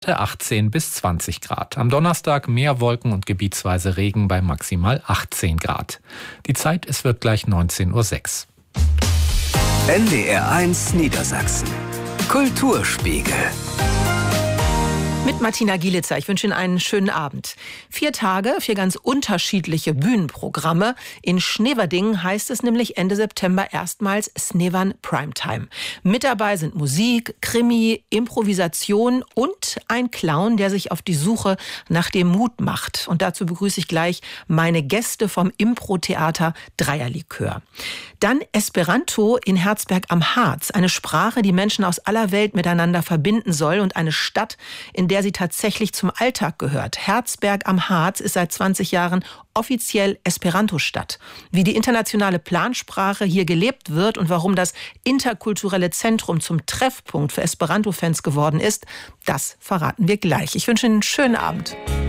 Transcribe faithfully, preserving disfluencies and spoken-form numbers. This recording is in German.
achtzehn bis zwanzig Grad. Am Donnerstag mehr Wolken und gebietsweise Regen bei maximal achtzehn Grad. Die Zeit, es wird gleich neunzehn Uhr sechs. N D R eins Niedersachsen. Kulturspiegel. Mit Martina Gielitzer. Ich wünsche Ihnen einen schönen Abend. Vier Tage, vier ganz unterschiedliche Bühnenprogramme. In Schneverdingen heißt es nämlich Ende September erstmals Snevern Primetime. Mit dabei sind Musik, Krimi, Improvisation und ein Clown, der sich auf die Suche nach dem Mut macht. Und dazu begrüße ich gleich meine Gäste vom Impro-Theater Dreierlikör. Dann Esperanto in Herzberg am Harz. Eine Sprache, die Menschen aus aller Welt miteinander verbinden soll und eine Stadt, in der sie tatsächlich zum Alltag gehört. Herzberg am Harz ist seit zwanzig Jahren offiziell Esperanto-Stadt. Wie die internationale Plansprache hier gelebt wird und warum das interkulturelle Zentrum zum Treffpunkt für Esperanto-Fans geworden ist, das verraten wir gleich. Ich wünsche Ihnen einen schönen Abend.